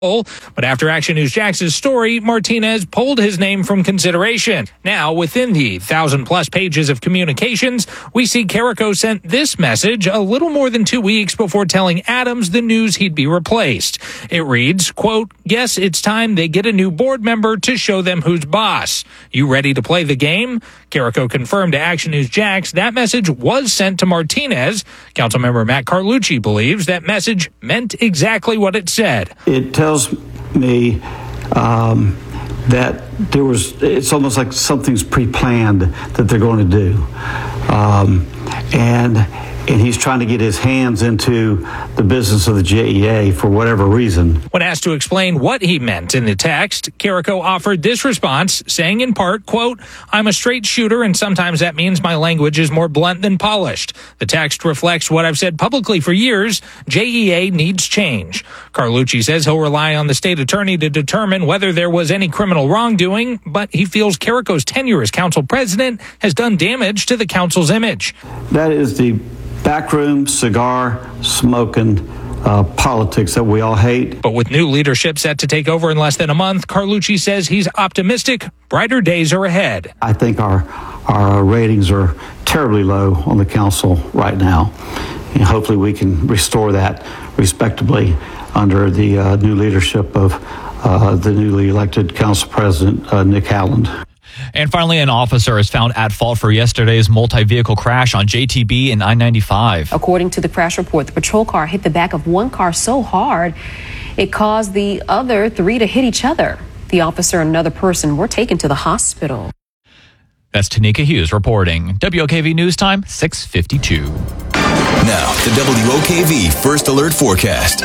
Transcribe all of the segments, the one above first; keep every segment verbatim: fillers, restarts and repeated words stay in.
But after Action News Jax's story, Martinez pulled his name from consideration. Now, within the thousand-plus pages of communications, we see Carrico sent this message a little more than two weeks before telling Adams the news he'd be replaced. It reads, quote, "Guess it's time they get a new board member to show them who's boss. You ready to play the game?" Carrico confirmed to Action News Jax that message was sent to Martinez. Councilmember Matt Carlucci believes that message meant exactly what it said. It tells me um, that there was, it's almost like something's pre-planned that they're going to do. Um, and and he's trying to get his hands into the business of the J E A for whatever reason. When asked to explain what he meant in the text, Carrico offered this response, saying in part, quote, "I'm a straight shooter, and sometimes that means my language is more blunt than polished. The text reflects what I've said publicly for years. J E A needs change." Carlucci says he'll rely on the state attorney to determine whether there was any criminal wrongdoing, but he feels Carrico's tenure as council president has done damage to the council's image. That is the backroom cigar smoking uh, politics that we all hate. But with new leadership set to take over in less than a month, Carlucci says he's optimistic. Brighter days are ahead. I think our our ratings are terribly low on the council right now, and hopefully we can restore that respectably under the uh, new leadership of uh, the newly elected council president, uh, Nick Howland. And finally, an officer is found at fault for yesterday's multi-vehicle crash on J T B and I ninety-five. According to the crash report, the patrol car hit the back of one car so hard it caused the other three to hit each other. The officer and another person were taken to the hospital. That's Tanika Hughes reporting. W O K V News Time, six fifty-two. Now, the W O K V First Alert Forecast.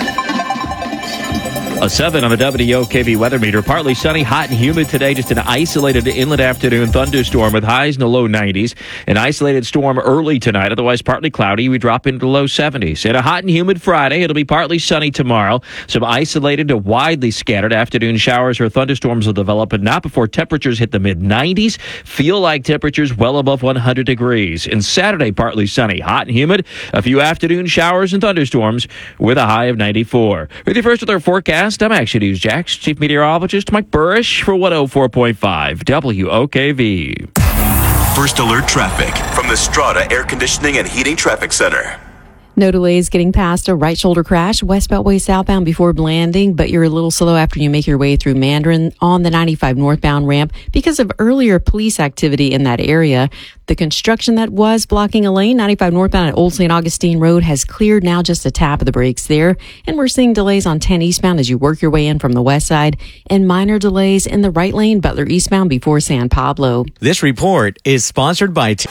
A seven on the W O K V weather meter. Partly sunny, hot and humid today. Just an isolated inland afternoon thunderstorm with highs in the low nineties. An isolated storm early tonight. Otherwise partly cloudy. We drop into the low seventies. And a hot and humid Friday. It'll be partly sunny tomorrow. Some isolated to widely scattered afternoon showers or thunderstorms will develop, but not before temperatures hit the mid nineties. Feel like temperatures well above one hundred degrees. And Saturday partly sunny, hot and humid. A few afternoon showers and thunderstorms with a high of ninety-four. With your first alert forecast, I'm Action News Jax, Chief Meteorologist Mike Burrish for one oh four point five W O K V. First Alert Traffic from the Strata Air Conditioning and Heating Traffic Center. No delays getting past a right shoulder crash, west Beltway southbound before Blanding, but you're a little slow after you make your way through Mandarin on the ninety-five northbound ramp because of earlier police activity in that area. The construction that was blocking a lane, ninety-five northbound at Old Saint Augustine Road, has cleared now, just a tap of the brakes there. And we're seeing delays on ten eastbound as you work your way in from the west side, and minor delays in the right lane, Butler eastbound before San Pablo. This report is sponsored by... T-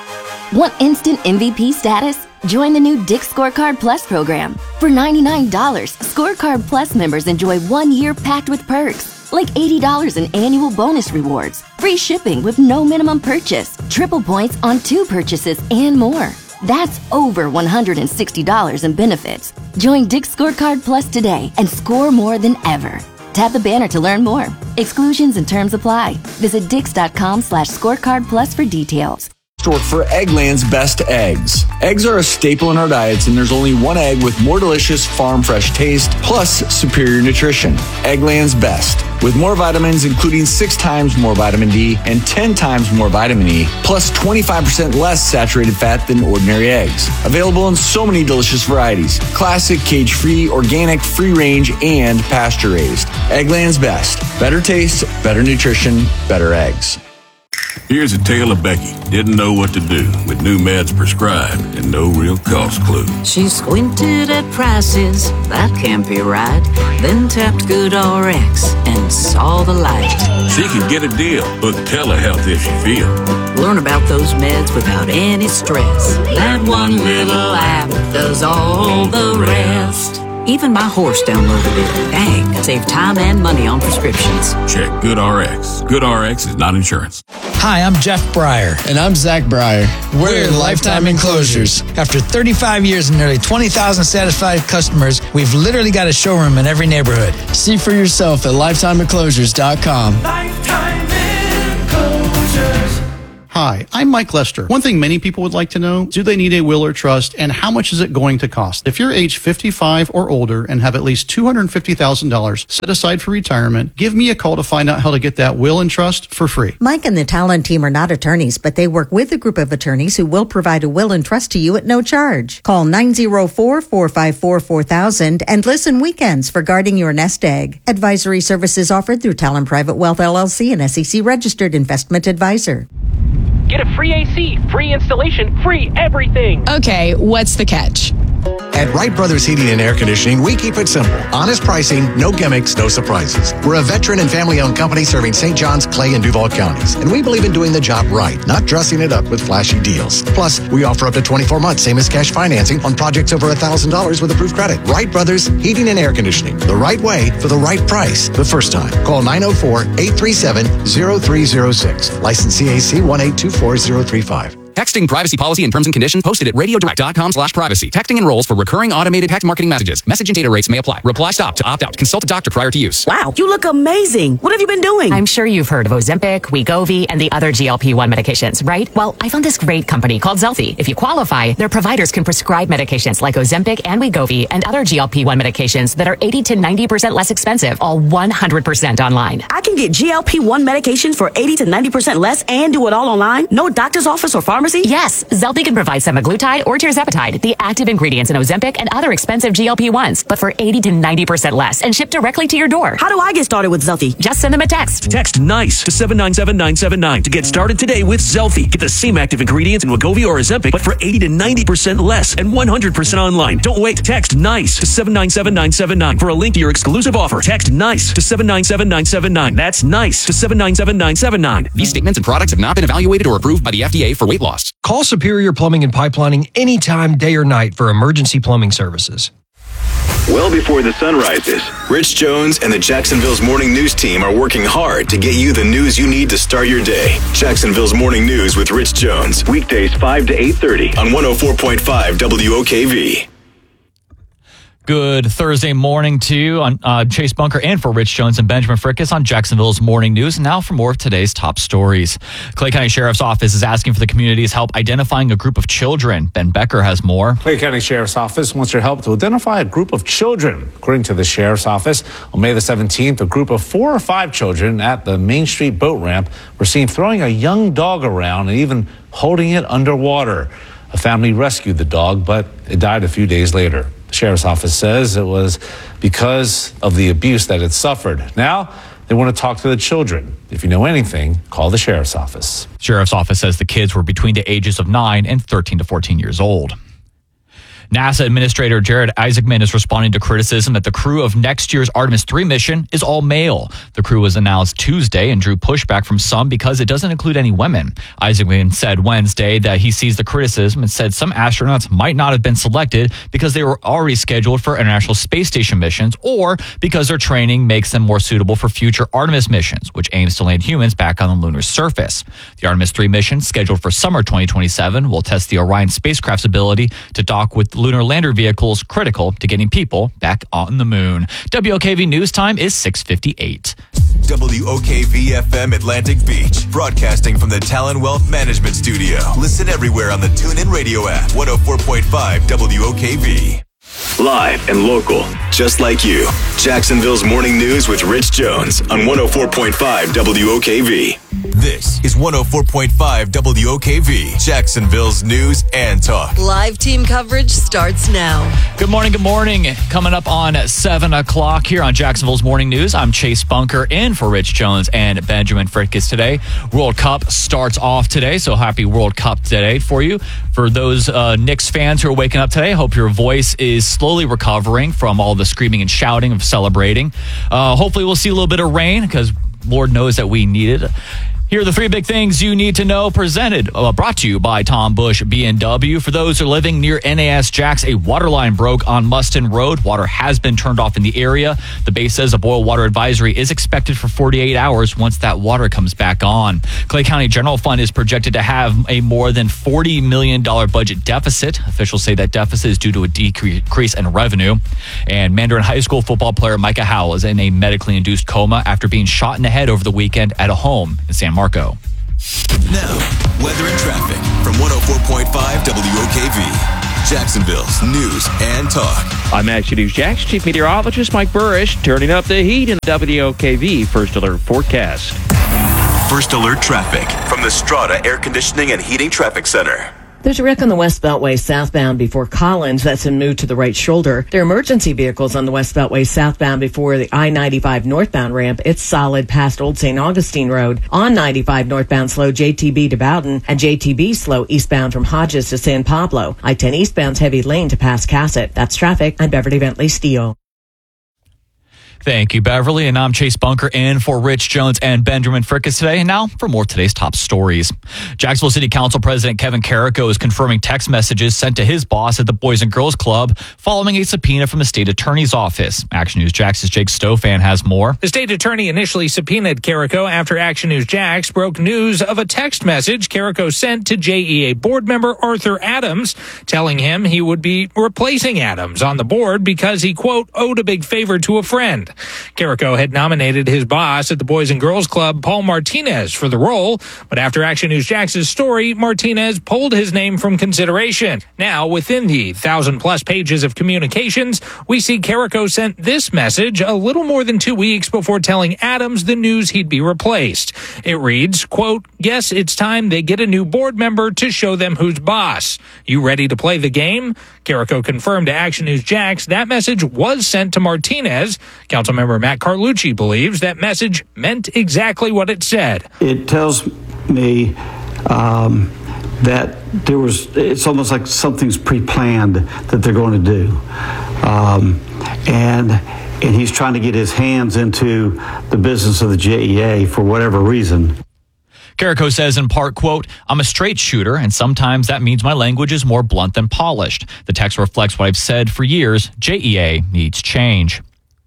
Want instant M V P status? Join the new Dick's Scorecard Plus program. For ninety-nine dollars, Scorecard Plus members enjoy one year packed with perks, like eighty dollars in annual bonus rewards, free shipping with no minimum purchase, triple points on two purchases, and more. That's over one hundred sixty dollars in benefits. Join Dick's Scorecard Plus today and score more than ever. Tap the banner to learn more. Exclusions and terms apply. Visit dix.com slash scorecard plus for details. Short for Eggland's Best Eggs. Eggs are a staple in our diets, and there's only one egg with more delicious farm fresh taste plus superior nutrition. Eggland's Best, with more vitamins, including six times more vitamin D and ten times more vitamin E, plus twenty-five percent less saturated fat than ordinary eggs. Available in so many delicious varieties: classic, cage-free, organic, free-range, and pasture-raised. Eggland's Best. Better taste, better nutrition, better eggs. Here's a tale of Becky. Didn't know what to do with new meds prescribed and no real cost clue. She squinted at prices, that can't be right. Then tapped GoodRx and saw the light. She could get a deal, book telehealth if she feel. Learn about those meds without any stress. That one little app does all the rest. Even my horse downloaded it. Dang, save time and money on prescriptions. Check GoodRx. GoodRx is not insurance. Hi, I'm Jeff Breyer. And I'm Zach Breyer. We're, We're Lifetime Enclosures. After thirty-five years and nearly twenty thousand satisfied customers, we've literally got a showroom in every neighborhood. See for yourself at lifetime enclosures dot com. Lifetime Enclosures. Hi, I'm Mike Lester. One thing many people would like to know, do they need a will or trust, and how much is it going to cost? If you're age fifty-five or older and have at least two hundred fifty thousand dollars set aside for retirement, give me a call to find out how to get that will and trust for free. Mike and the Talon team are not attorneys, but they work with a group of attorneys who will provide a will and trust to you at no charge. Call nine oh four, four five four, four thousand and listen weekends for guarding your nest egg. Advisory services offered through Talon Private Wealth L L C, an S E C registered investment advisor. Get a free A C, free installation, free everything. Okay, what's the catch? At Wright Brothers Heating and Air Conditioning, we keep it simple. Honest pricing, no gimmicks, no surprises. We're a veteran and family-owned company serving Saint Johns, Clay, and Duval counties. And we believe in doing the job right, not dressing it up with flashy deals. Plus, we offer up to twenty-four months, same as cash financing, on projects over one thousand dollars with approved credit. Wright Brothers Heating and Air Conditioning. The right way for the right price the first time. Call nine oh four, eight three seven, oh three oh six. License C A C one eight two four zero three five. Texting privacy policy and terms and conditions posted at radiodirect.com slash privacy. Texting enrolls for recurring automated text marketing messages. Message and data rates may apply. Reply stop to opt out. Consult a doctor prior to use. Wow, you look amazing. What have you been doing? I'm sure you've heard of Ozempic, Wegovy, and the other G L P one medications, right? Well, I found this great company called Zelfie. If you qualify, their providers can prescribe medications like Ozempic and Wegovy and other G L P one medications that are eighty to ninety percent less expensive, all one hundred percent online. I can get G L P one medications for eighty to ninety percent less and do it all online? No doctor's office or pharmacy? Yes, Zelfie can provide semaglutide or tirzepatide, the active ingredients in Ozempic and other expensive G L P ones, but for eighty to ninety percent less and shipped directly to your door. How do I get started with Zelfie? Just send them a text. Text NICE to seven nine seven nine seven nine to get started today with Zelfie. Get the same active ingredients in Wegovy or Ozempic, but for eighty to ninety percent less and one hundred percent online. Don't wait. Text NICE to seven nine seven nine seven nine for a link to your exclusive offer. Text NICE to seven nine seven nine seven nine. That's NICE to seven nine seven nine seven nine. These statements and products have not been evaluated or approved by the F D A for weight loss. Call Superior Plumbing and Pipelining anytime, day or night for emergency plumbing services. Well before the sun rises, Rich Jones and the Jacksonville's Morning News team are working hard to get you the news you need to start your day. Jacksonville's Morning News with Rich Jones, weekdays five to eight thirty on one oh four point five W O K V. Good Thursday morning to you on uh, Chase Bunker and for Rich Jones and Benjamin Frickus on Jacksonville's Morning News. Now for more of today's top stories. Clay County Sheriff's Office is asking for the community's help identifying a group of children. Ben Becker has more. Clay County Sheriff's Office wants your help to identify a group of children. According to the Sheriff's Office, on May the seventeenth, a group of four or five children at the Main Street boat ramp were seen throwing a young dog around and even holding it underwater. A family rescued the dog, but it died a few days later. The Sheriff's Office says it was because of the abuse that it suffered. Now, they want to talk to the children. If you know anything, call the Sheriff's Office. Sheriff's Office says the kids were between the ages of nine and thirteen to fourteen years old. NASA Administrator Jared Isaacman is responding to criticism that the crew of next year's Artemis three mission is all male. The crew was announced Tuesday and drew pushback from some because it doesn't include any women. Isaacman said Wednesday that he sees the criticism and said some astronauts might not have been selected because they were already scheduled for International Space Station missions or because their training makes them more suitable for future Artemis missions, which aims to land humans back on the lunar surface. The Artemis three mission, scheduled for summer twenty twenty-seven, will test the Orion spacecraft's ability to dock with lunar lander vehicles critical to getting people back on the moon. W O K V News Time is six fifty-eight. W O K V F M Atlantic Beach, broadcasting from the Talon Wealth Management Studio. Listen everywhere on the TuneIn Radio app, one oh four point five W O K V. Live and local, just like you. Jacksonville's Morning News with Rich Jones on one oh four point five W O K V. This is one oh four point five W O K V, Jacksonville's news and talk. Live team coverage starts now. Good morning, good morning. Coming up on seven o'clock here on Jacksonville's Morning News, I'm Chase Bunker in for Rich Jones and Benjamin Frickus today. World Cup starts off today, so happy World Cup today for you. For those uh, Knicks fans who are waking up today, hope your voice is slowly recovering from all the screaming and shouting of celebrating. Uh, hopefully we'll see a little bit of rain because Lord knows that we need it. Here are the three big things you need to know, presented, uh, brought to you by Tom Bush B M W. For those who are living near N A S Jacks, a water line broke on Mustin Road. Water has been turned off in the area. The base says a boil water advisory is expected for forty-eight hours once that water comes back on. Clay County General Fund is projected to have a more than forty million dollars budget deficit. Officials say that deficit is due to a decrease in revenue. And Mandarin High School football player Micah Howell is in a medically induced coma after being shot in the head over the weekend at a home in San Marcos. Marco. Now, weather and traffic from one oh four point five W O K V. Jacksonville's news and talk. I'm Action News Jax Chief Meteorologist Mike Burrish, turning up the heat in the W O K V First Alert forecast. First Alert traffic from the Strata Air Conditioning and Heating Traffic Center. There's a wreck on the West Beltway southbound before Collins. That's a move to the right shoulder. There are emergency vehicles on the West Beltway southbound before the I ninety-five northbound ramp. It's solid past Old Saint Augustine Road. On ninety-five northbound slow J T B to Bowden and J T B slow eastbound from Hodges to San Pablo. I ten eastbound's heavy lane to pass Cassett. That's traffic. I'm Beverly Bentley Steele. Thank you, Beverly. And I'm Chase Bunker in for Rich Jones and Benjamin Frickus today. And now for more of today's top stories. Jacksonville City Council President Kevin Carrico is confirming text messages sent to his boss at the Boys and Girls Club following a subpoena from the state attorney's office. Action News Jax's Jake Stofan has more. The state attorney initially subpoenaed Carrico after Action News Jax broke news of a text message Carrico sent to J E A board member Arthur Adams, telling him he would be replacing Adams on the board because he, quote, owed a big favor to a friend. Carrico had nominated his boss at the Boys and Girls Club, Paul Martinez, for the role, but after Action News Jax's story, Martinez pulled his name from consideration. Now, within the thousand-plus pages of communications, we see Carrico sent this message a little more than two weeks before telling Adams the news he'd be replaced. It reads, quote, "Yes, it's time they get a new board member to show them who's boss. You ready to play the game?" Carrico confirmed to Action News Jax that message was sent to Martinez. Councilmember Matt Carlucci believes that message meant exactly what it said. It tells me um, that there was, it's almost like something's pre-planned that they're going to do. Um, and and he's trying to get his hands into the business of the J E A for whatever reason. Carrico says in part, quote, "I'm a straight shooter, and sometimes that means my language is more blunt than polished. The text reflects what I've said for years. J E A needs change."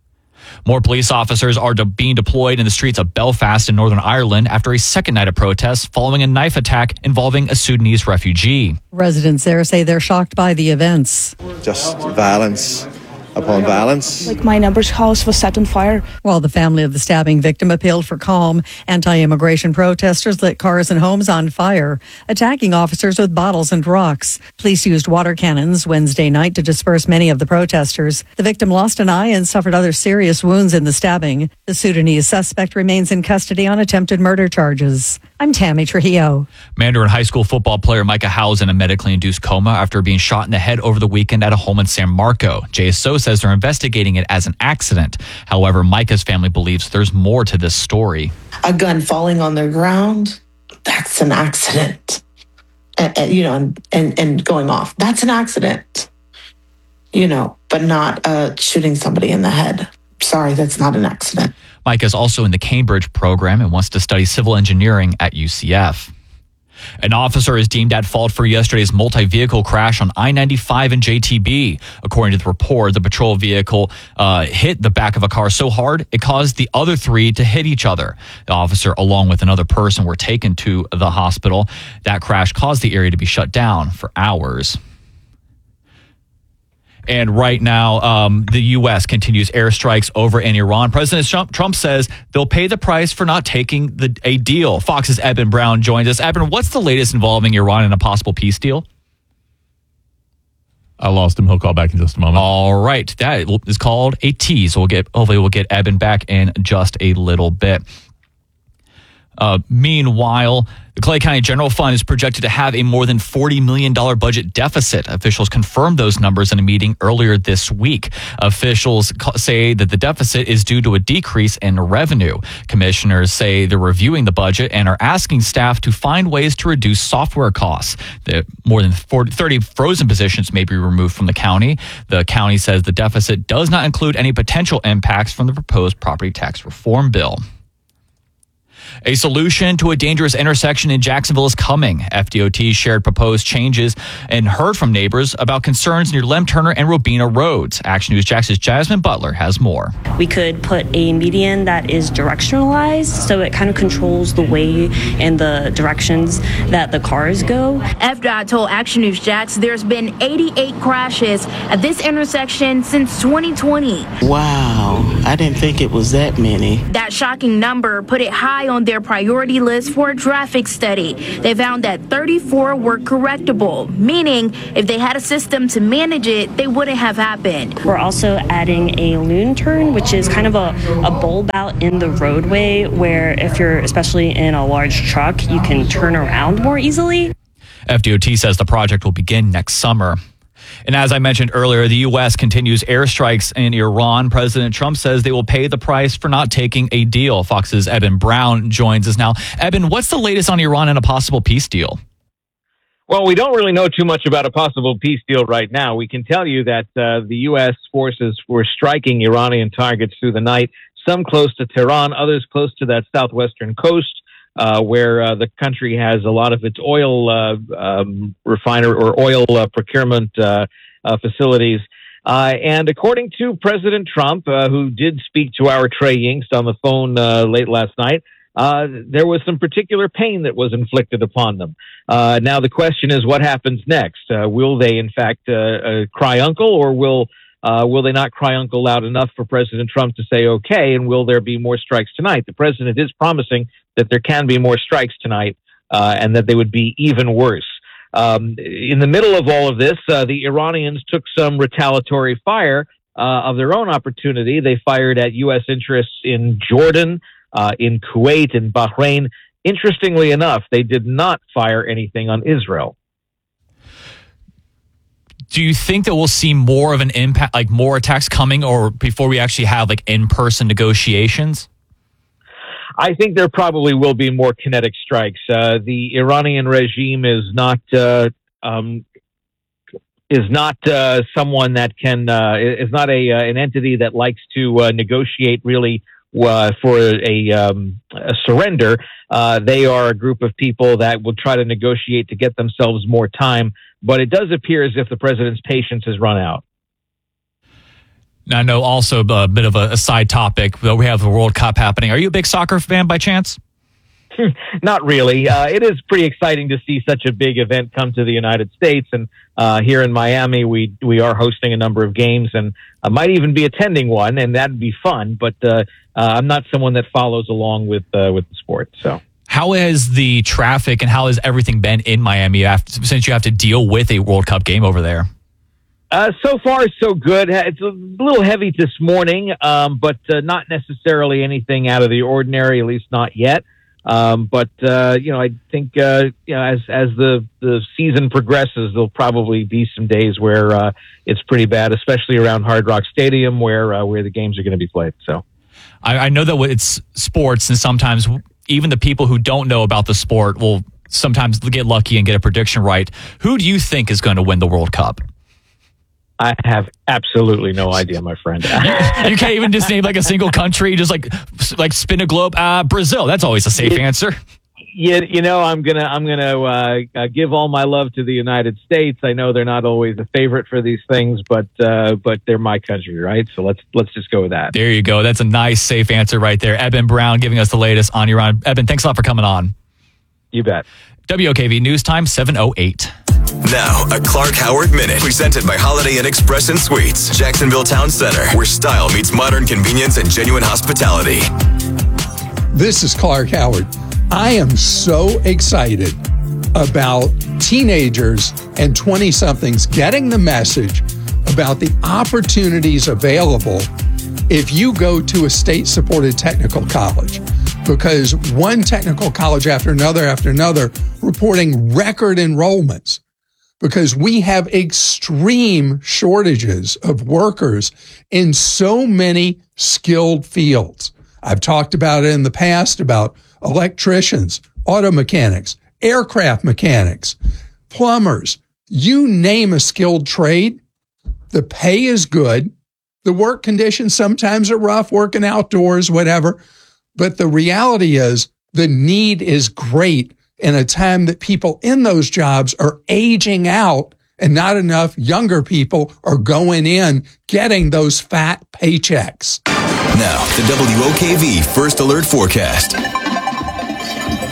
More police officers are de- being deployed in the streets of Belfast in Northern Ireland after a second night of protests following a knife attack involving a Sudanese refugee. Residents there say they're shocked by the events. Just violence upon violence. Like my neighbour's house was set on fire. While the family of the stabbing victim appealed for calm, anti-immigration protesters lit cars and homes on fire, attacking officers with bottles and rocks. Police used water cannons Wednesday night to disperse many of the protesters. The victim lost an eye and suffered other serious wounds in the stabbing. The Sudanese suspect remains in custody on attempted murder charges. I'm Tammy Trujillo. Mandarin High School football player Micah Howell's in a medically induced coma after being shot in the head over the weekend at a home in San Marco. J S O says they're investigating it as an accident. However, Micah's family believes there's more to this story. A gun falling on the ground, that's an accident. And, and, you know, and, and, and going off, that's an accident. You know, but not uh, shooting somebody in the head. Sorry, that's not an accident. Micah is also in the Cambridge program and wants to study civil engineering at U C F. An officer is deemed at fault for yesterday's multi-vehicle crash on I ninety-five and J T B. According to the report, the patrol vehicle uh, hit the back of a car so hard it caused the other three to hit each other. The officer, along with another person, were taken to the hospital. That crash caused the area to be shut down for hours. And right now, um, the U S continues airstrikes over in Iran. President Trump, Trump says they'll pay the price for not taking the, a deal. Fox's Eben Brown joins us. Eben, what's the latest involving Iran in a possible peace deal? I lost him. He'll call back in just a moment. All right. That is called a tease. We'll get, hopefully we'll get Eben back in just a little bit. Uh, meanwhile, the Clay County General Fund is projected to have a more than forty million dollars budget deficit. Officials confirmed those numbers in a meeting earlier this week. Officials say that the deficit is due to a decrease in revenue. Commissioners say they're reviewing the budget and are asking staff to find ways to reduce software costs. The more than forty, thirty frozen positions may be removed from the county. The county says the deficit does not include any potential impacts from the proposed property tax reform bill. A solution to a dangerous intersection in Jacksonville is coming. F D O T shared proposed changes and heard from neighbors about concerns near Lem Turner and Robina roads. Action News Jax's Jasmine Butler has more. We could put a median that is directionalized, so it kind of controls the way and the directions that the cars go. F D O T told Action News Jax there's been eighty-eight crashes at this intersection since twenty twenty. Wow, I didn't think it was that many. That shocking number put it high on on their priority list for a traffic study. They found that thirty-four were correctable, meaning if they had a system to manage it, they wouldn't have happened. We're also adding a loon turn, which is kind of a, a bulb out in the roadway where if you're especially in a large truck, you can turn around more easily. F D O T says the project will begin next summer. And as I mentioned earlier, the U S continues airstrikes in Iran. President Trump says they will pay the price for not taking a deal. Fox's Eben Brown joins us now. Eben, what's the latest on Iran and a possible peace deal? Well, we don't really know too much about a possible peace deal right now. We can tell you that uh, the U S forces were striking Iranian targets through the night, some close to Tehran, others close to that southwestern coast. Uh, where uh, the country has a lot of its oil uh, um, refiner or oil uh, procurement uh, uh, facilities. Uh, and according to President Trump, uh, who did speak to our Trey Yingst on the phone uh, late last night, uh, there was some particular pain that was inflicted upon them. Uh, now, the question is, what happens next? Uh, will they, in fact, uh, uh, cry uncle, or will Uh, will they not cry uncle loud enough for President Trump to say okay, and will there be more strikes tonight? The president is promising that there can be more strikes tonight uh, and that they would be even worse. Um, in the middle of all of this, uh, the Iranians took some retaliatory fire uh, of their own opportunity. They fired at U S interests in Jordan, uh, in Kuwait, and Bahrain. Interestingly enough, they did not fire anything on Israel. Do you think that we'll see more of an impact, like more attacks coming, or before we actually have like in-person negotiations? I think there probably will be more kinetic strikes. Uh, the Iranian regime is not uh, um, is not uh, someone that can uh, is not a uh, an entity that likes to uh, negotiate really uh, for a, um, a surrender. Uh, they are a group of people that will try to negotiate to get themselves more time. But it does appear as if the president's patience has run out. Now, I know also a bit of a, a side topic, but we have the World Cup happening. Are you a big soccer fan by chance? Not really. Uh, it is pretty exciting to see such a big event come to the United States. And uh, here in Miami, we we are hosting a number of games, and I might even be attending one, and that'd be fun. But uh, uh, I'm not someone that follows along with uh, with the sport, so. How has the traffic and how has everything been in Miami after, since you have to deal with a World Cup game over there? Uh, so far, so good. It's a little heavy this morning, um, but uh, not necessarily anything out of the ordinary, at least not yet. Um, but, uh, you know, I think, uh, you know, as, as the, the season progresses, there'll probably be some days where uh, it's pretty bad, especially around Hard Rock Stadium where, uh, where the games are going to be played. So I, I know that it's sports, and sometimes even the people who don't know about the sport will sometimes get lucky and get a prediction right. Who do you think is going to win the World Cup? I have absolutely no idea, my friend. You can't even just name like a single country, just like like spin a globe. Uh, Brazil. That's always a safe it, answer. You, you know, I'm gonna I'm gonna uh, uh, give all my love to the United States. I know they're not always a favorite for these things, but uh, but they're my country, right? So let's let's just go with that. There you go. That's a nice, safe answer right there. Eben Brown giving us the latest on Iran. Eben, thanks a lot for coming on. You bet. W O K V News Time seven oh eight. Now, a Clark Howard Minute, presented by Holiday Inn Express and Suites, Jacksonville Town Center, where style meets modern convenience and genuine hospitality. This is Clark Howard. I am so excited about teenagers and twenty-somethings getting the message about the opportunities available if you go to a state-supported technical college. Because one technical college after another after another reporting record enrollments. Because we have extreme shortages of workers in so many skilled fields. I've talked about it in the past about electricians, auto mechanics, aircraft mechanics, plumbers. You name a skilled trade, the pay is good. The work conditions sometimes are rough, working outdoors, whatever. But the reality is the need is great in a time that people in those jobs are aging out and not enough younger people are going in getting those fat paychecks. Now, the W O K V First Alert Forecast.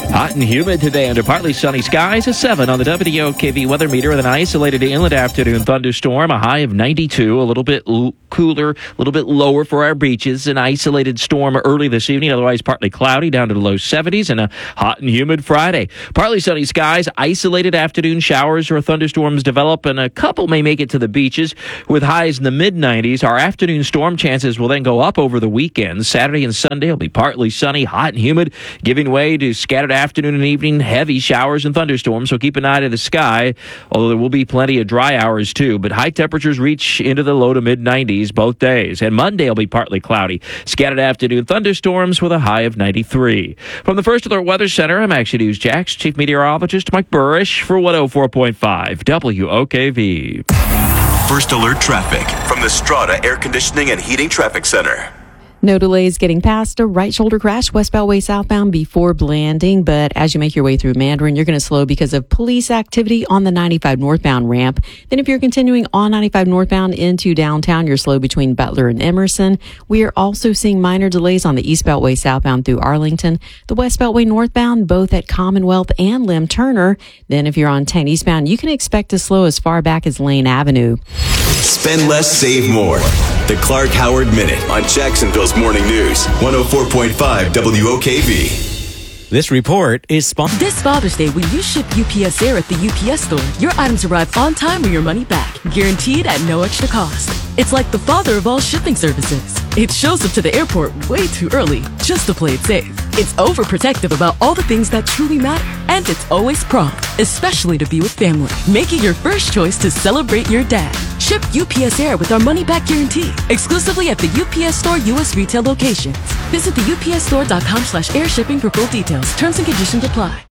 Hot and humid today under partly sunny skies. A seven on the W O K V weather meter with an isolated inland afternoon thunderstorm. A high of ninety-two. A little bit l- cooler, a little bit lower for our beaches. An isolated storm early this evening. Otherwise partly cloudy down to the low seventies. And a hot and humid Friday. Partly sunny skies. Isolated afternoon showers or thunderstorms develop. And a couple may make it to the beaches with highs in the mid nineties. Our afternoon storm chances will then go up over the weekend. Saturday and Sunday will be partly sunny, hot and humid, giving way to scattered afternoon and evening heavy showers and thunderstorms, so keep an eye to the sky, although there will be plenty of dry hours too. But high temperatures reach into the low to mid nineties both days. And Monday will be partly cloudy, scattered afternoon thunderstorms with a high of ninety-three. From the First Alert Weather Center, I'm Action News Jax Chief Meteorologist Mike Burrish for one oh four point five W O K V. First Alert Traffic from the Strata Air Conditioning and Heating Traffic Center. No delays getting past a right shoulder crash west Beltway southbound before Blanding, but as you make your way through Mandarin, you're going to slow because of police activity on the ninety-five northbound ramp. Then if you're continuing on ninety-five northbound into downtown, you're slow between Butler and Emerson. We are also seeing minor delays on the east Beltway southbound through Arlington, the west Beltway northbound, both at Commonwealth and Lim Turner. Then if you're on ten eastbound, you can expect to slow as far back as Lane Avenue. Spend less, save more. The Clark Howard Minute on Jacksonville's Morning News, one oh four point five W O K V. This report is sponsored. This Father's Day, when you ship U P S Air at the U P S store, your items arrive on time or your money back, guaranteed at no extra cost. It's like the father of all shipping services. It shows up to the airport way too early, just to play it safe. It's overprotective about all the things that truly matter, and it's always prompt, especially to be with family. Make it your first choice to celebrate your dad. Ship U P S Air with our money-back guarantee, exclusively at the U P S Store U S retail locations. Visit the U P S store dot com slash air shipping for full details. Terms and conditions apply.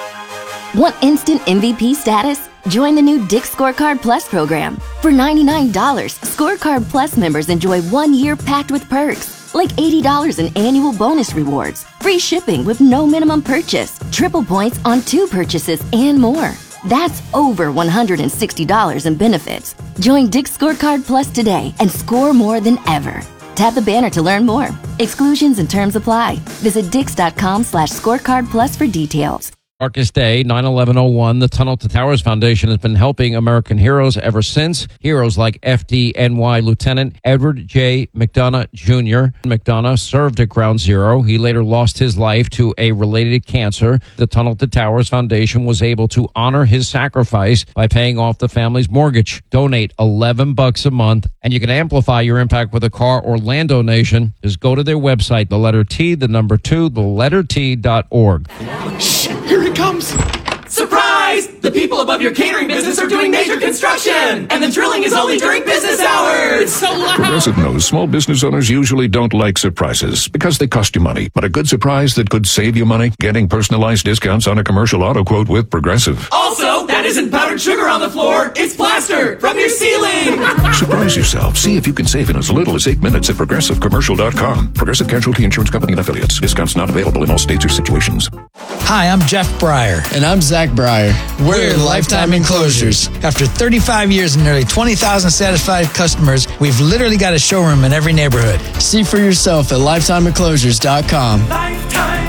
Want instant M V P status? Join the new Dick's Scorecard Plus program. For ninety-nine dollars, Scorecard Plus members enjoy one year packed with perks, like eighty dollars in annual bonus rewards, free shipping with no minimum purchase, triple points on two purchases, and more. That's over one hundred sixty dollars in benefits. Join Dick's Scorecard Plus today and score more than ever. Tap the banner to learn more. Exclusions and terms apply. Visit dix.com slash scorecard plus for details. Darkest day, nine eleven oh one. The Tunnel to Towers Foundation has been helping American heroes ever since. Heroes like F D N Y Lieutenant Edward J. McDonough Junior McDonough served at Ground Zero. He later lost his life to a related cancer. The Tunnel to Towers Foundation was able to honor his sacrifice by paying off the family's mortgage. Donate eleven bucks a month, and you can amplify your impact with a car or land donation. Just go to their website, the letter T, the number two, the letter T dot org. Shit, here it comes! Surprise! The people above your catering business are doing major construction! And the drilling is only during business hours! It's so loud! Progressive knows small business owners usually don't like surprises because they cost you money. But a good surprise that could save you money? Getting personalized discounts on a commercial auto quote with Progressive. Also, that isn't powdered sugar on the floor, it's plaster from your ceiling! Surprise yourself. See if you can save in as little as eight minutes at progressive commercial dot com. Progressive Casualty Insurance Company and Affiliates. Discounts not available in all states or situations. Hi, I'm Jeff Breyer. And I'm Zach Breyer. We're, We're Lifetime Enclosures. After thirty-five years and nearly twenty thousand satisfied customers, we've literally got a showroom in every neighborhood. See for yourself at lifetime enclosures dot com. Lifetime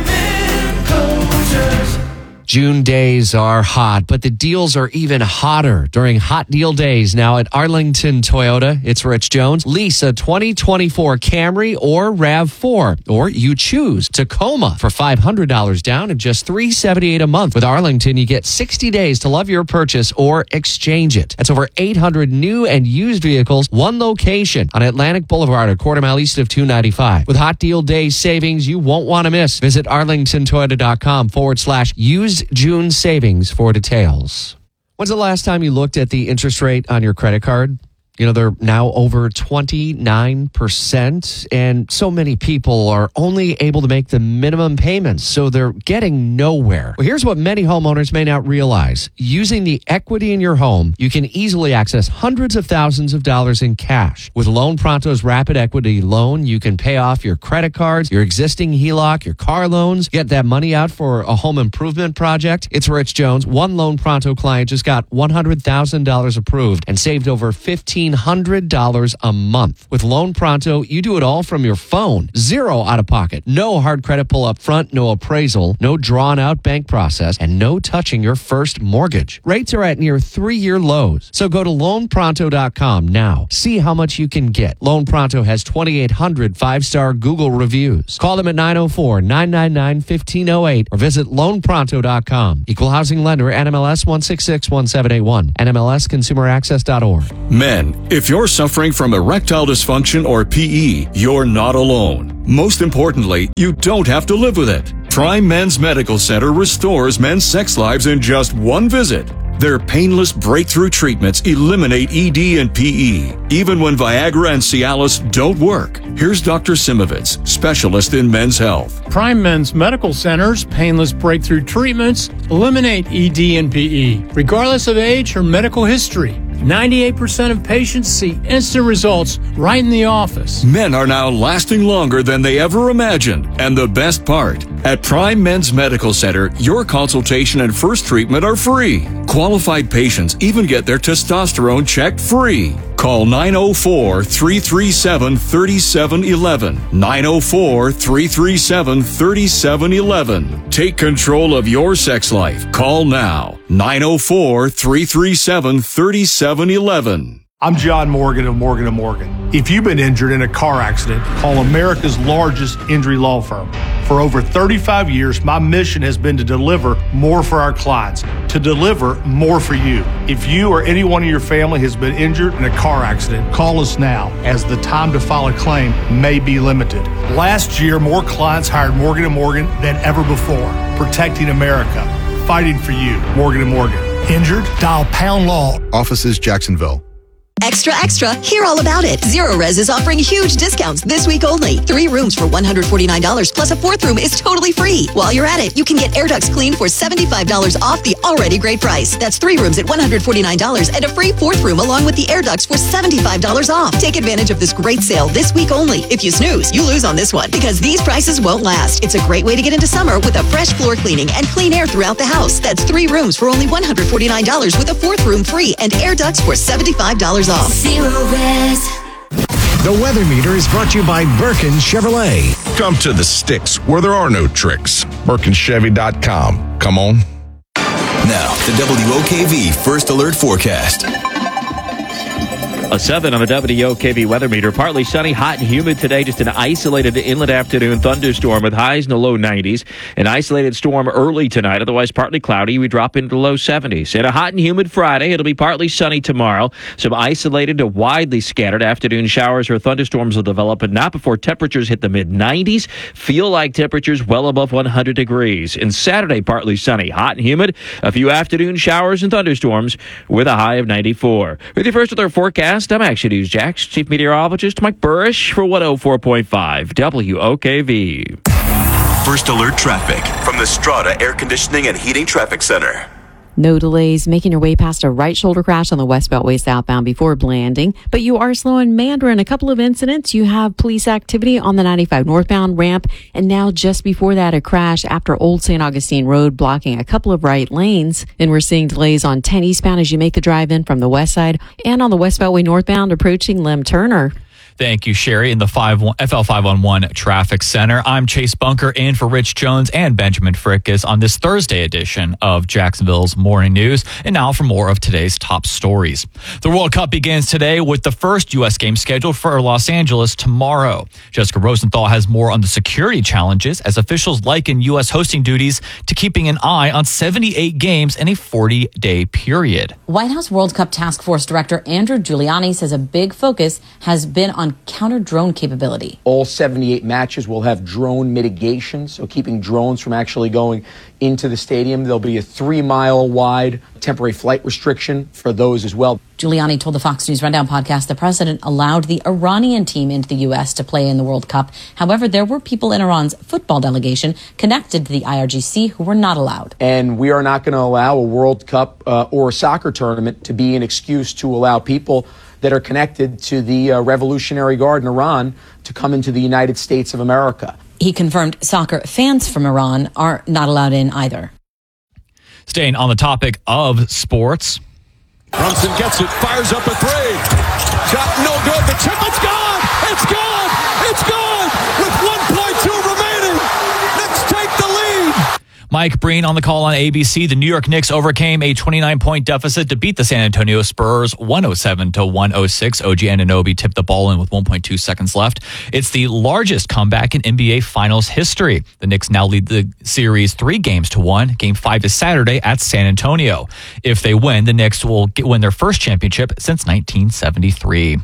Enclosures. June days are hot, but the deals are even hotter during Hot Deal Days now at Arlington Toyota. It's Rich Jones. Lease a twenty twenty-four Camry or RAV four, or you choose Tacoma for five hundred dollars down and just three hundred seventy-eight dollars a month. With Arlington, you get sixty days to love your purchase or exchange it. That's over eight hundred new and used vehicles, one location on Atlantic Boulevard, a quarter mile east of two ninety-five. With Hot Deal Days savings you won't want to miss. Visit arlingtontoyota.com forward slash used June savings for details. When's the last time you looked at the interest rate on your credit card? You know, they're now over twenty-nine percent, and so many people are only able to make the minimum payments, so they're getting nowhere. Well, here's what many homeowners may not realize. Using the equity in your home, you can easily access hundreds of thousands of dollars in cash. With Loan Pronto's Rapid Equity Loan, you can pay off your credit cards, your existing H E L O C, your car loans, get that money out for a home improvement project. It's Rich Jones. One Loan Pronto client just got one hundred thousand dollars approved and saved over fifteen fifteen hundred dollars a month. With Loan Pronto, you do it all from your phone. Zero out of pocket. No hard credit pull up front, no appraisal, no drawn out bank process, and no touching your first mortgage. Rates are at near three-year lows. So go to loan pronto dot com now. See how much you can get. Loan Pronto has twenty-eight hundred five-star Google reviews. Call them at nine oh four, nine nine nine, one five oh eight or visit loan pronto dot com. Equal housing lender, N M L S one six six one seven eight one, N M L S consumer access dot org. Men, if you're suffering from erectile dysfunction or P E, you're not alone. Most importantly, you don't have to live with it. Prime Men's Medical Center restores men's sex lives in just one visit. Their painless breakthrough treatments eliminate E D and P E, even when Viagra and Cialis don't work. Here's Doctor Simovitz, specialist in men's health. Prime Men's Medical Center's painless breakthrough treatments eliminate E D and P E, regardless of age or medical history. ninety-eight percent of patients see instant results right in the office. Men are now lasting longer than they ever imagined. And the best part, at Prime Men's Medical Center, your consultation and first treatment are free. Qualified patients even get their testosterone checked free. Call nine oh four, three three seven, three seven one one. nine oh four, three three seven, three seven one one. Take control of your sex life. Call now. nine oh four, three three seven, three seven one one. I'm John Morgan of Morgan and Morgan. If you've been injured in a car accident, call America's largest injury law firm. For over thirty-five years, my mission has been to deliver more for our clients, to deliver more for you. If you or anyone in your family has been injured in a car accident, call us now, as the time to file a claim may be limited. Last year, more clients hired Morgan and Morgan than ever before, protecting America, fighting for you. Morgan and Morgan. Injured? Dial Pound Law. Offices Jacksonville. Extra, extra, hear all about it. Zero Res is offering huge discounts this week only. Three rooms for one hundred forty-nine dollars plus a fourth room is totally free. While you're at it, you can get air ducts cleaned for seventy-five dollars off the already great price. That's three rooms at one hundred forty-nine dollars and a free fourth room along with the air ducts for seventy-five dollars off. Take advantage of this great sale this week only. If you snooze, you lose on this one because these prices won't last. It's a great way to get into summer with a fresh floor cleaning and clean air throughout the house. That's three rooms for only one hundred forty-nine dollars with a fourth room free and air ducts for seventy-five dollars off. Zero Res. The weather meter is brought to you by Birkin Chevrolet. Come to the sticks where there are no tricks. Birkin Chevy dot com. Come on. Now, the W O K V First Alert Forecast. A seven on the W O K V weather meter. Partly sunny, hot and humid today. Just an isolated inland afternoon thunderstorm with highs in the low nineties. An isolated storm early tonight. Otherwise, partly cloudy. We drop into the low seventies. And a hot and humid Friday. It'll be partly sunny tomorrow. Some isolated to widely scattered afternoon showers or thunderstorms will develop, but not before temperatures hit the mid nineties. Feel like temperatures well above one hundred degrees. And Saturday, partly sunny, hot and humid. A few afternoon showers and thunderstorms with a high of ninety-four. With your first alert forecast, I'm Action News Jax, Chief Meteorologist Mike Burrish for one oh four point five W O K V. First Alert Traffic from the Strata Air Conditioning and Heating Traffic Center. No delays making your way past a right shoulder crash on the West Beltway southbound before Blanding, but you are slow in Mandarin. A couple of incidents. You have police activity on the ninety-five northbound ramp, and now just before that, a crash after Old Saint Augustine Road blocking a couple of right lanes. Then we're seeing delays on ten eastbound as you make the drive in from the west side, and on the West Beltway northbound approaching Lem Turner. Thank you, Sherry, in the F L five one one Traffic Center. I'm Chase Bunker in for Rich Jones and Benjamin Frickus on this Thursday edition of Jacksonville's Morning News. And now for more of today's top stories. The World Cup begins today with the first U S game scheduled for Los Angeles tomorrow. Jessica Rosenthal has more on the security challenges as officials liken U S hosting duties to keeping an eye on seventy-eight games in a forty-day period. White House World Cup Task Force Director Andrew Giuliani says a big focus has been on counter-drone capability. All seventy-eight matches will have drone mitigation, so keeping drones from actually going into the stadium. There'll be a three-mile wide temporary flight restriction for those as well. Giuliani told the Fox News Rundown podcast the president allowed the Iranian team into the U S to play in the World Cup. However, there were people in Iran's football delegation connected to the I R G C who were not allowed. And we are not going to allow a World Cup uh, or a soccer tournament to be an excuse to allow people that are connected to the uh, Revolutionary Guard in Iran to come into the United States of America. He confirmed soccer fans from Iran are not allowed in either. Staying on the topic of sports. Brunson gets it, fires up a three. Shot no good. The tip, it's gone. It's gone. It's gone. With one point two remaining. Knicks take the lead. Mike Breen on the call on A B C. The New York Knicks overcame a twenty-nine point deficit to beat the San Antonio Spurs one oh seven to one oh six. O G Anunoby tipped the ball in with one point two seconds left. It's the largest comeback in N B A Finals history. The Knicks now lead the series three games to one. Game five is Saturday at San Antonio. If they win, the Knicks will get, win their first championship since nineteen seventy-three.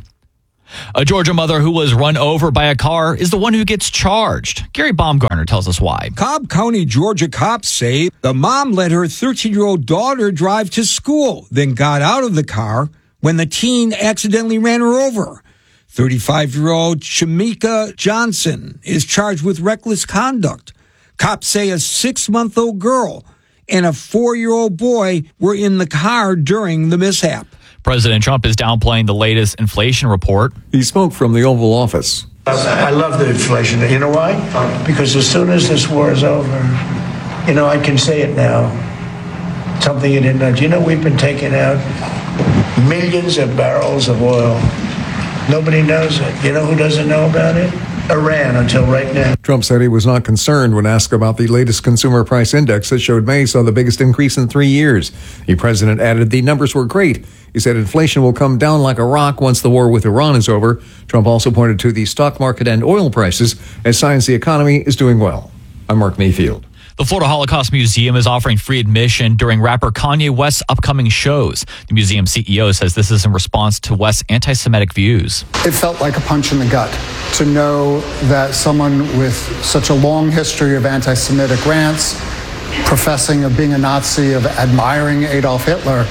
A Georgia mother who was run over by a car is the one who gets charged. Gary Baumgartner tells us why. Cobb County, Georgia cops say the mom let her thirteen-year-old daughter drive to school, then got out of the car when the teen accidentally ran her over. thirty-five-year-old Shamika Johnson is charged with reckless conduct. Cops say a six-month-old girl and a four-year-old boy were in the car during the mishap. President Trump is downplaying the latest inflation report. He spoke from the Oval Office. I love the inflation. You know why? Because as soon as this war is over, you know, I can say it now. Something you didn't know. Do you know we've been taking out millions of barrels of oil? Nobody knows it. You know who doesn't know about it? Iran, until right now. Trump said he was not concerned when asked about the latest consumer price index that showed May saw the biggest increase in three years. The president added the numbers were great. He said inflation will come down like a rock once the war with Iran is over. Trump also pointed to the stock market and oil prices as signs the economy is doing well. I'm Mark Mayfield. The Florida Holocaust Museum is offering free admission during rapper Kanye West's upcoming shows. The museum C E O says this is in response to West's anti-Semitic views. It felt like a punch in the gut to know that someone with such a long history of anti-Semitic rants, professing of being a Nazi, of admiring Adolf Hitler,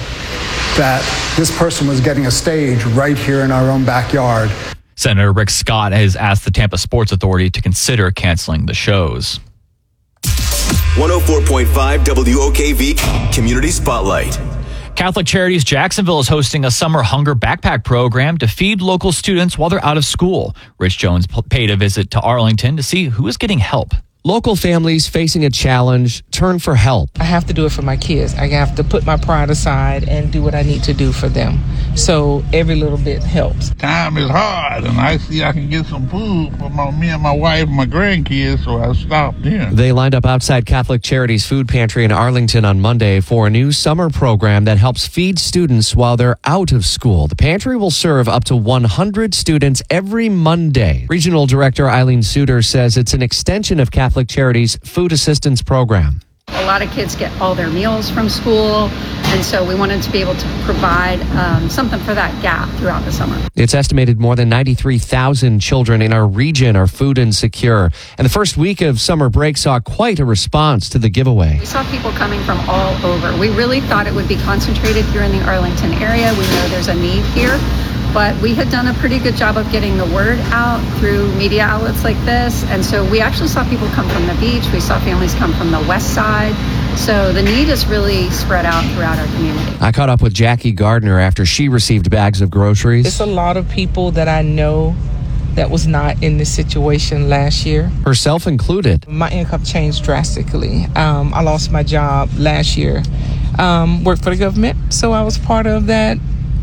that this person was getting a stage right here in our own backyard. Senator Rick Scott has asked the Tampa Sports Authority to consider canceling the shows. one oh four point five W O K V Community Spotlight. Catholic Charities Jacksonville is hosting a summer hunger backpack program to feed local students while they're out of school. Rich Jones paid a visit to Arlington to see who is getting help. Local families facing a challenge turn for help. I have to do it for my kids. I have to put my pride aside and do what I need to do for them. So every little bit helps. Time is hard, and I see I can get some food for my, me and my wife and my grandkids, so I stopped in. They lined up outside Catholic Charities Food Pantry in Arlington on Monday for a new summer program that helps feed students while they're out of school. The pantry will serve up to one hundred students every Monday. Regional Director Eileen Suter says it's an extension of Catholic Catholic Charities Food Assistance Program. A lot of kids get all their meals from school, and so we wanted to be able to provide um, something for that gap throughout the summer. It's estimated more than ninety-three thousand children in our region are food insecure, and the first week of summer break saw quite a response to the giveaway. We saw people coming from all over. We really thought it would be concentrated here in the Arlington area. We know there's a need here. But we had done a pretty good job of getting the word out through media outlets like this. And so we actually saw people come from the beach. We saw families come from the west side. So the need is really spread out throughout our community. I caught up with Jackie Gardner after she received bags of groceries. It's a lot of people that I know that was not in this situation last year. Herself included. My income changed drastically. Um, I lost my job last year. Um, worked for the government, so I was part of that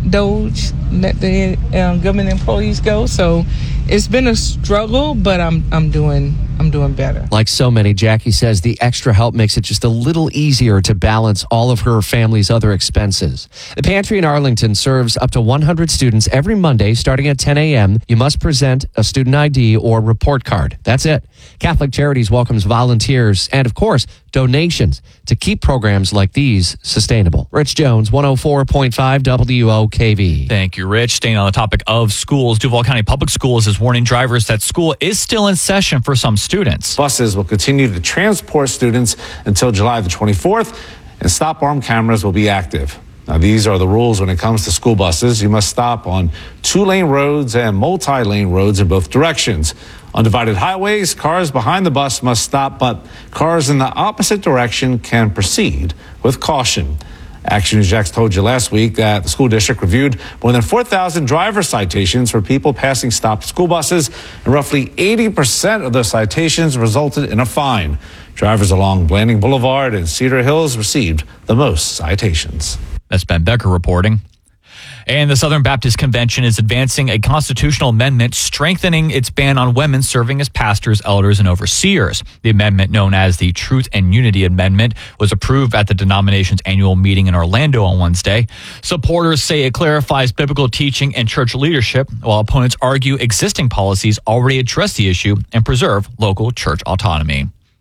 Doge, let the um, government employees go. So it's been a struggle, but I'm I'm doing I'm doing better. Like so many, Jackie says the extra help makes it just a little easier to balance all of her family's other expenses. The pantry in Arlington serves up to one hundred students every Monday starting at ten a.m. You must present a student I D or report card. That's it. Catholic Charities welcomes volunteers and, of course, donations to keep programs like these sustainable. Rich Jones, one oh four point five W O K V. Thank you, Rich. Staying on the topic of schools, Duval County Public Schools is warning drivers that school is still in session for some students. Buses will continue to transport students until July the twenty-fourth, and stop arm cameras will be active. Now, these are the rules when it comes to school buses. You must stop on two-lane roads and multi-lane roads in both directions. On divided highways, cars behind the bus must stop, but cars in the opposite direction can proceed with caution. Action News Jax told you last week that the school district reviewed more than four thousand driver citations for people passing stopped school buses, and roughly eighty percent of those citations resulted in a fine. Drivers along Blanding Boulevard and Cedar Hills received the most citations. That's Ben Becker reporting. And the Southern Baptist Convention is advancing a constitutional amendment strengthening its ban on women serving as pastors, elders, and overseers. The amendment, known as the Truth and Unity Amendment, was approved at the denomination's annual meeting in Orlando on Wednesday. Supporters say it clarifies biblical teaching and church leadership, while opponents argue existing policies already address the issue and preserve local church autonomy.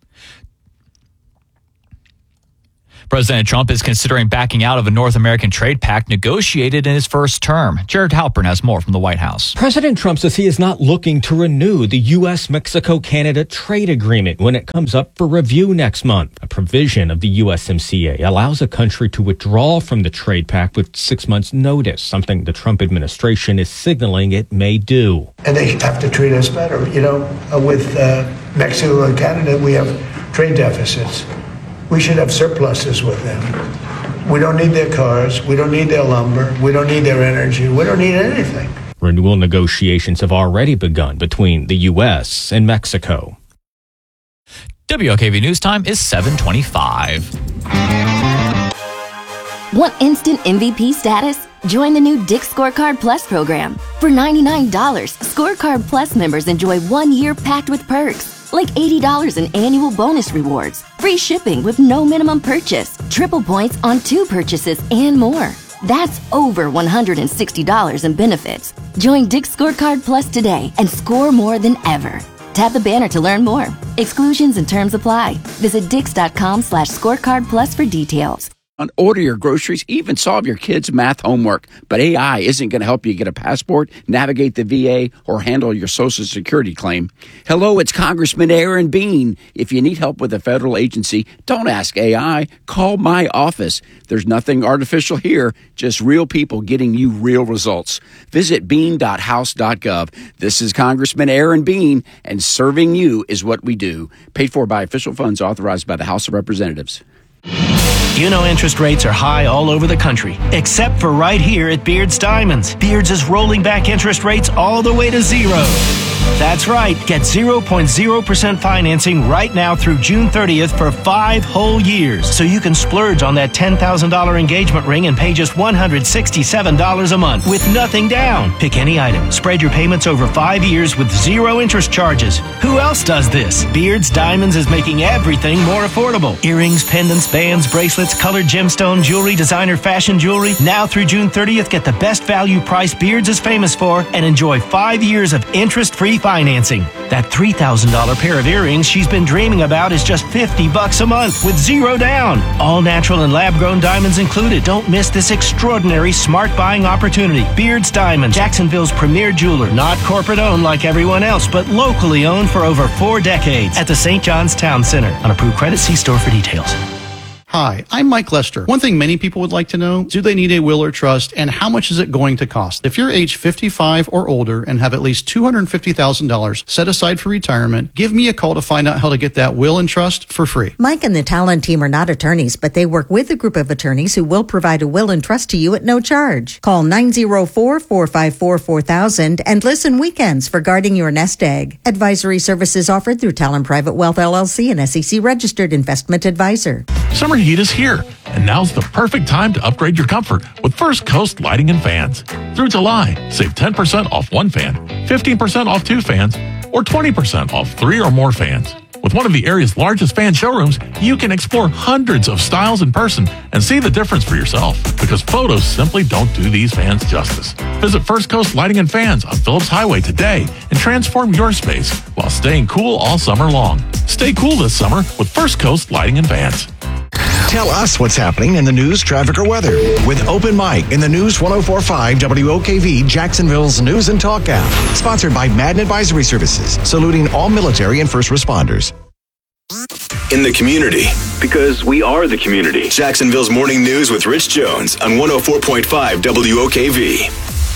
President Trump is considering backing out of a North American trade pact negotiated in his first term. Jared Halpern has more from the White House. President Trump says he is not looking to renew the U S Mexico Canada trade agreement when it comes up for review next month. A provision of the U S M C A allows a country to withdraw from the trade pact with six months' notice, something the Trump administration is signaling it may do. And they have to treat us better. You know, uh, with uh, Mexico and Canada, we have trade deficits. We should have surpluses with them. We don't need their cars. We don't need their lumber. We don't need their energy. We don't need anything. Renewal negotiations have already begun between the U S and Mexico. W O K V News Time is seven twenty-five. Want instant M V P status? Join the new Dick's Scorecard Plus program. For ninety-nine dollars, Scorecard Plus members enjoy one year packed with perks, like eighty dollars in annual bonus rewards, free shipping with no minimum purchase, triple points on two purchases, and more. That's over one hundred sixty dollars in benefits. Join Dick's Scorecard Plus today and score more than ever. Tap the banner to learn more. Exclusions and terms apply. Visit dix.com slash scorecard plus for details. Order your groceries, even solve your kids' math homework. But A I isn't going to help you get a passport, navigate the V A, or handle your Social Security claim. Hello, it's Congressman Aaron Bean. If you need help with a federal agency, don't ask A I. Call my office. There's nothing artificial here, just real people getting you real results. Visit bean dot house dot gov. This is Congressman Aaron Bean, and serving you is what we do. Paid for by official funds authorized by the House of Representatives. You know interest rates are high all over the country, except for right here at Beards Diamonds. Beards is rolling back interest rates all the way to zero. That's right. Get zero point zero percent financing right now through June thirtieth for five whole years. So you can splurge on that ten thousand dollars engagement ring and pay just one hundred sixty-seven dollars a month with nothing down. Pick any item. Spread your payments over five years with zero interest charges. Who else does this? Beards Diamonds is making everything more affordable. Earrings, pendants, bands, bracelets, colored gemstone jewelry, designer fashion jewelry. Now through June thirtieth, get the best value price Beards is famous for and enjoy five years of interest-free financing. That three thousand dollars pair of earrings she's been dreaming about is just fifty bucks a month with zero down. All natural and lab-grown diamonds included. Don't miss this extraordinary smart buying opportunity. Beards Diamonds, Jacksonville's premier jeweler. Not corporate owned like everyone else, but locally owned for over four decades at the Saint John's Town Center. On approved credit, see store for details. Hi, I'm Mike Lester. One thing many people would like to know, do they need a will or trust, and how much is it going to cost? If you're age fifty-five or older and have at least two hundred fifty thousand dollars set aside for retirement, give me a call to find out how to get that will and trust for free. Mike and the Talon team are not attorneys, but they work with a group of attorneys who will provide a will and trust to you at no charge. Call nine oh four, four five four, four thousand and listen weekends for guarding your nest egg. Advisory services offered through Talon Private Wealth L L C, an S E C registered investment advisor. Summer heat is here, and now's the perfect time to upgrade your comfort with First Coast Lighting and Fans. Through July, save ten percent off one fan, fifteen percent off two fans, or twenty percent off three or more fans. With one of the area's largest fan showrooms, you can explore hundreds of styles in person and see the difference for yourself, because photos simply don't do these fans justice. Visit First Coast Lighting and Fans on Phillips Highway today and transform your space while staying cool all summer long. Stay cool this summer with First Coast Lighting and Fans. Tell us what's happening in the news, traffic, or weather with Open Mic in the News ten forty-five W O K V, Jacksonville's News and Talk app. Sponsored by Madden Advisory Services, saluting all military and first responders. In the community, because we are the community. Jacksonville's Morning News with Rich Jones on one oh four point five W O K V.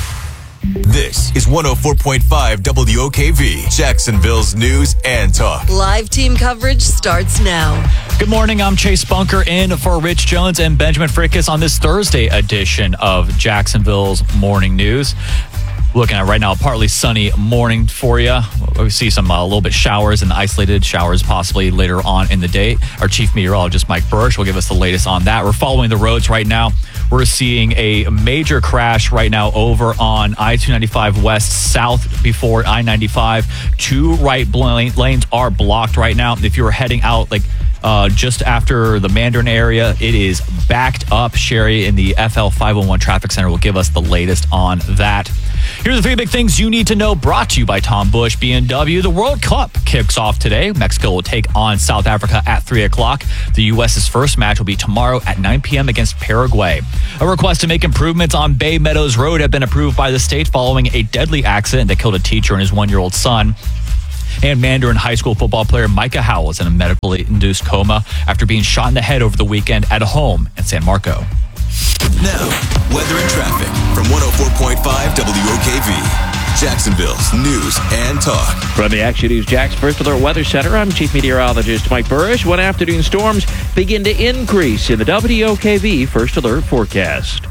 This is one oh four point five W O K V, Jacksonville's News and Talk. Live team coverage starts now. Good morning. I'm Chase Bunker in for Rich Jones and Benjamin Frickus on this Thursday edition of Jacksonville's Morning News. Looking at right now, a partly sunny morning for you. We see some a uh, little bit showers and isolated showers possibly later on in the day. Our chief meteorologist, Mike Bursch, will give us the latest on that. We're following the roads right now. We're seeing a major crash right now over on I two ninety-five West south before I ninety-five. Two right lanes are blocked right now. If you were heading out like uh, just after the Mandarin area, it is backed up. Sherry in the F L five one one Traffic Center will give us the latest on that. Here's the three big things you need to know, brought to you by Tom Busch B M W. The World Cup kicks off today. Mexico will take on South Africa at three o'clock. The U S's first match will be tomorrow at nine p.m. against Paraguay. A request to make improvements on Bay Meadows Road have been approved by the state following a deadly accident that killed a teacher and his one-year-old son. And Mandarin high school football player Micah Howell is in a medically induced coma after being shot in the head over the weekend at a home in San Marco. Now, weather and traffic from one oh four point five W O K V, Jacksonville's news and talk. From the Action News Jax First Alert Weather Center, I'm Chief Meteorologist Mike Burrish. One afternoon storms begin to increase in the W O K V First Alert forecast.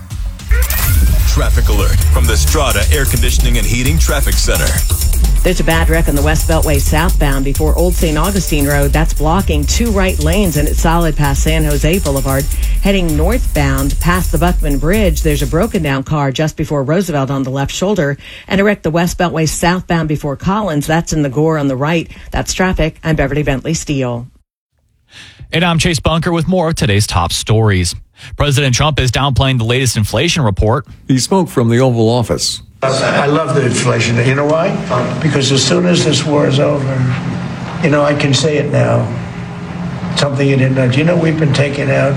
Traffic alert from the Strata Air Conditioning and Heating Traffic Center. There's a bad wreck on the West Beltway southbound before Old Saint Augustine Road. That's blocking two right lanes, and it's solid past San Jose Boulevard. Heading northbound past the Buckman Bridge, there's a broken down car just before Roosevelt on the left shoulder, and a wreck the West Beltway southbound before Collins. That's in the Gore on the right. That's traffic. I'm Beverly Bentley Steele. And I'm Chase Bunker with more of today's top stories. President Trump is downplaying the latest inflation report. He spoke from the Oval Office. I love the inflation. You know why? Because as soon as this war is over, you know, I can say it now. Something you didn't know. Do you know we've been taking out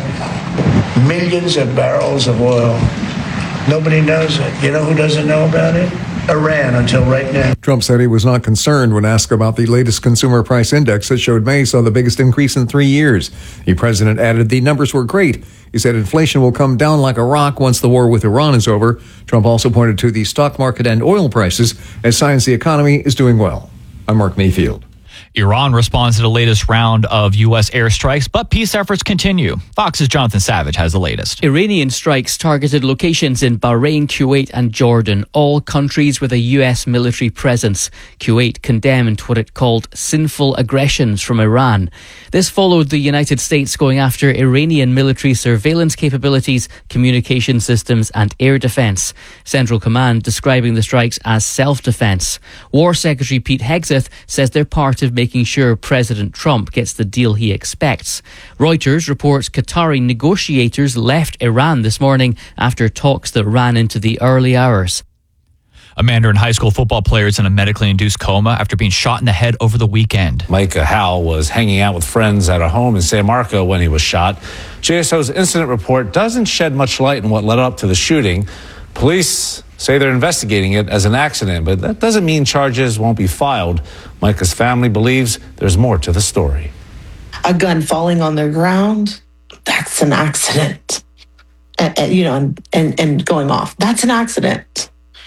millions of barrels of oil? Nobody knows it. You know who doesn't know about it? Iran, until right now. Trump said he was not concerned when asked about the latest consumer price index that showed May saw the biggest increase in three years. The president added the numbers were great. He said inflation will come down like a rock once the war with Iran is over. Trump also pointed to the stock market and oil prices as signs the economy is doing well. I'm Mark Mayfield. Iran responds to the latest round of U S airstrikes, but peace efforts continue. Fox's Jonathan Savage has the latest. Iranian strikes targeted locations in Bahrain, Kuwait and Jordan, all countries with a U S military presence. Kuwait condemned what it called sinful aggressions from Iran. This followed the United States going after Iranian military surveillance capabilities, communication systems and air defense. Central Command describing the strikes as self-defense. War Secretary Pete Hegseth says they're part of making sure President Trump gets the deal he expects. Reuters reports Qatari negotiators left Iran this morning after talks that ran into the early hours. A Mandarin high school football player is in a medically induced coma after being shot in the head over the weekend. Micah Howell was hanging out with friends at a home in San Marco when he was shot. J S O's incident report doesn't shed much light on what led up to the shooting. Police say they're investigating it as an accident, but that doesn't mean charges won't be filed. Micah's family believes there's more to the story. A gun falling on the ground, that's an accident. And, and, you know, and, and, and going off, that's an accident.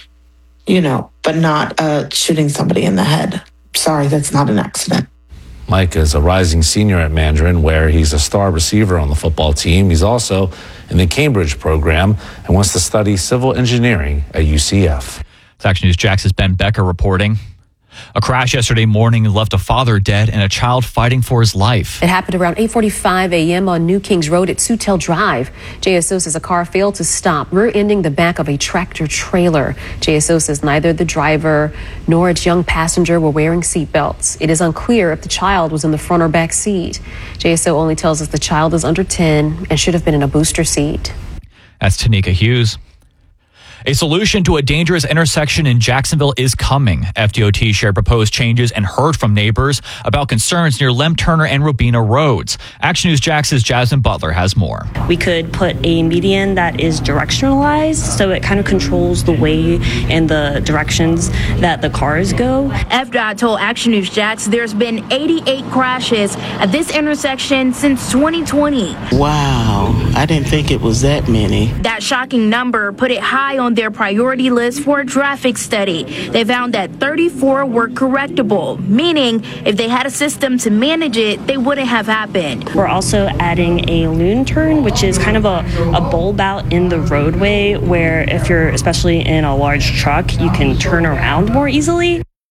You know, but not uh, shooting somebody in the head. Sorry, that's not an accident. Micah is a rising senior at Mandarin, where he's a star receiver on the football team. He's also in the Cambridge program and wants to study civil engineering at U C F. It's Action News Jax's Ben Becker reporting. A crash yesterday morning left a father dead and a child fighting for his life. It happened around eight forty-five a.m. on New Kings Road at Sutel Drive. J S O says a car failed to stop, rear-ending the back of a tractor trailer. J S O says neither the driver nor its young passenger were wearing seatbelts. It is unclear if the child was in the front or back seat. J S O only tells us the child is under ten and should have been in a booster seat. That's Tanika Hughes. A solution to a dangerous intersection in Jacksonville is coming. F D O T shared proposed changes and heard from neighbors about concerns near Lem Turner and Robina roads. Action News Jax's Jasmine Butler has more. We could put a median that is directionalized, so it kind of controls the way and the directions that the cars go. F D O T told Action News Jax there's been eighty-eight crashes at this intersection since twenty twenty. Wow, I didn't think it was that many. That shocking number put it high on on their priority list for a traffic study. They found that thirty-four were correctable, meaning if they had a system to manage it, they wouldn't have happened. We're also adding a loon turn, which is kind of a, a bulb out in the roadway where if you're especially in a large truck, you can turn around more easily.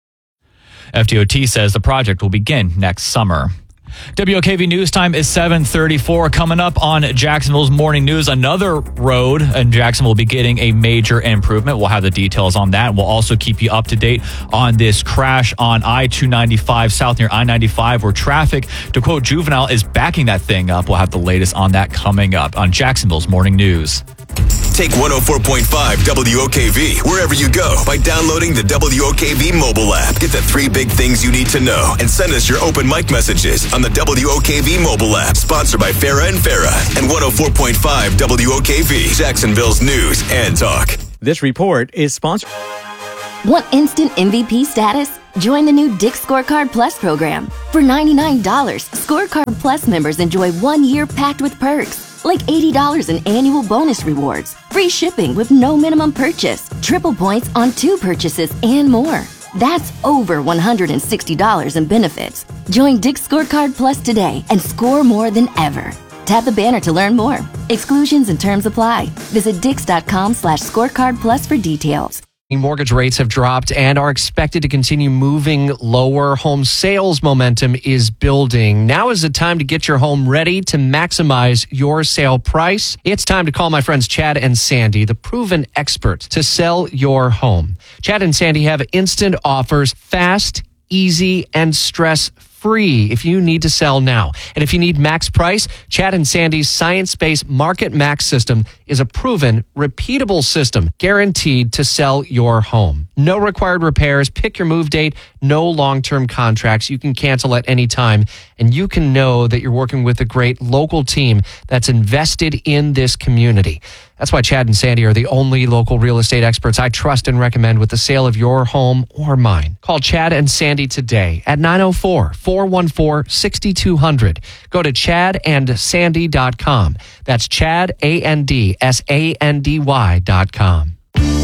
F D O T says the project will begin next summer. W O K V News Time is seven thirty-four. Coming up on Jacksonville's Morning News, another road in Jacksonville will be getting a major improvement. We'll have the details on that. We'll also keep you up to date on this crash on I two ninety-five south near I ninety-five where traffic, to quote Juvenile, is backing that thing up. We'll have the latest on that coming up on Jacksonville's Morning News. Take one oh four point five W O K V wherever you go by downloading the W O K V mobile app. Get the three big things you need to know and send us your open mic messages on the W O K V mobile app. Sponsored by Farah and Farah and one oh four point five W O K V, Jacksonville's news and talk. This report is sponsored. Want instant M V P status? Join the new Dick's Scorecard Plus program. For ninety-nine dollars, Scorecard Plus members enjoy one year packed with perks. Like eighty dollars in annual bonus rewards, free shipping with no minimum purchase, triple points on two purchases, and more. That's over one hundred sixty dollars in benefits. Join Dick's Scorecard Plus today and score more than ever. Tap the banner to learn more. Exclusions and terms apply. Visit dix.com slash scorecard plus for details. Mortgage rates have dropped and are expected to continue moving lower. Home sales momentum is building. Now is the time to get your home ready to maximize your sale price. It's time to call my friends Chad and Sandy, the proven experts to sell your home. Chad and Sandy have instant offers, fast, easy, and stress-free if you need to sell now. And if you need max price, Chad and Sandy's science-based Market Max system is a proven, repeatable system guaranteed to sell your home. No required repairs, pick your move date, no long-term contracts. You can cancel at any time, and you can know that you're working with a great local team that's invested in this community. That's why Chad and Sandy are the only local real estate experts I trust and recommend with the sale of your home or mine. Call Chad and Sandy today at nine oh four, four one four, six two zero zero. Go to chad and sandy dot com. That's Chad, A N D S A N D Y dot com.